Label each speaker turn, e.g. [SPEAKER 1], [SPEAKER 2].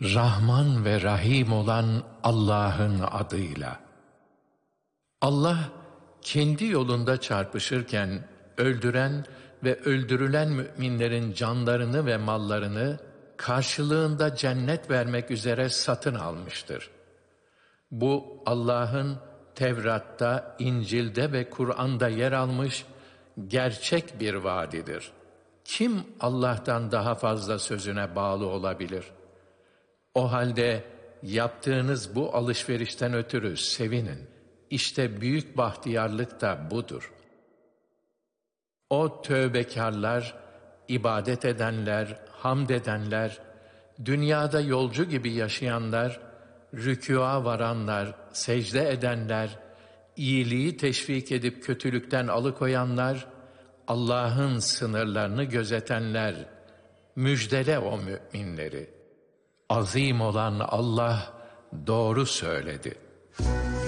[SPEAKER 1] Rahman ve Rahim olan Allah'ın adıyla. Allah, kendi yolunda çarpışırken öldüren ve öldürülen müminlerin canlarını ve mallarını karşılığında cennet vermek üzere satın almıştır. Bu Allah'ın Tevrat'ta, İncil'de ve Kur'an'da yer almış gerçek bir vaadidir. Kim Allah'tan daha fazla sözüne bağlı olabilir? O halde yaptığınız bu alışverişten ötürü sevinin. İşte büyük bahtiyarlık da budur. O tövbekarlar, ibadet edenler, hamd edenler, dünyada yolcu gibi yaşayanlar, rükûa varanlar, secde edenler, iyiliği teşvik edip kötülükten alıkoyanlar, Allah'ın sınırlarını gözetenler, müjdele o müminleri. Azim olan Allah doğru söyledi.